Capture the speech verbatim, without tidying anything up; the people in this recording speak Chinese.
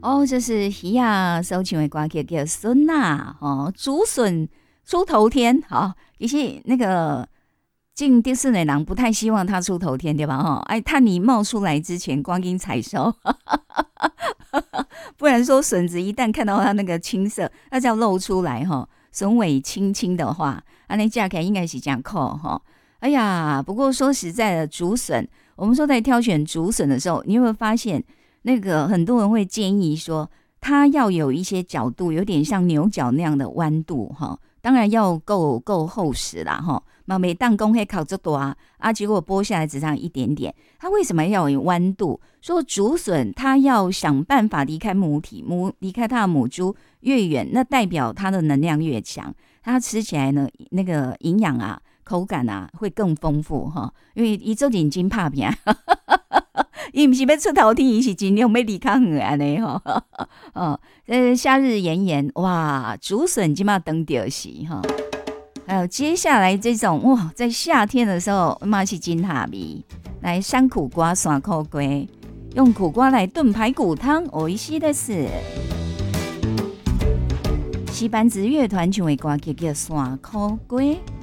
哦，这是鱼啊，收唱的歌曲叫笋啊，哦，竹笋出头天，好、哦，其实那个进迪士尼的人不太希望它出头天，对吧？哈、哦，哎，探你冒出来之前，光阴采收，不然说笋子一旦看到它那个青色，它只要露出来哈，笋尾青青的话，啊，那价格应该是这样扣哈。哎呀，不过说实在的，竹笋，我们说在挑选竹笋的时候，你有没有发现？那个很多人会建议说，它要有一些角度，有点像牛角那样的弯度哈。当然要够够厚实啦哈。嘛，每当公黑烤这多啊，啊，结果剥下来只剩一点点。它为什么要有弯度？说竹笋它要想办法离开母体，母离开它的母猪越远，那代表它的能量越强，它吃起来呢，那个营养啊、口感啊会更丰富哈。因为伊做眼睛怕片。伊不是要出头天，伊是尽量要离开远安尼吼。哦，呃，夏日炎炎，哇，竹笋今嘛登掉是哈。还有接下来这种哇，在夏天的时候嘛是真哈味，来山苦瓜、山苦龟，用苦瓜来炖排骨汤，美味しいです。西班子乐团唱的歌曲叫《山苦龟》。